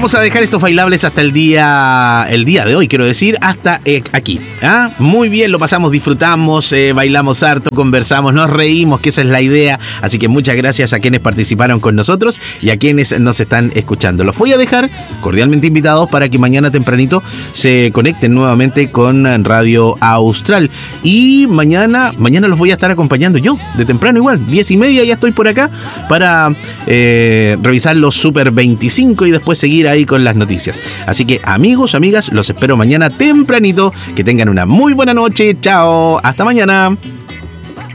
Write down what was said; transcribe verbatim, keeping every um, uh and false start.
vamos a dejar estos bailables hasta el día el día de hoy, quiero decir, hasta eh, aquí. ¿Ah? Muy bien, lo pasamos, disfrutamos, eh, bailamos harto, conversamos, nos reímos, que esa es la idea. Así que muchas gracias a quienes participaron con nosotros y a quienes nos están escuchando. Los voy a dejar cordialmente invitados para que mañana tempranito se conecten nuevamente con Radio Austral. Y mañana, mañana los voy a estar acompañando yo, de temprano igual, diez y media ya estoy por acá para eh, revisar los Super veinticinco y después seguir ahí con las noticias. Así que amigos, amigas, los espero mañana tempranito. Que tengan una muy buena noche. Chao, hasta mañana.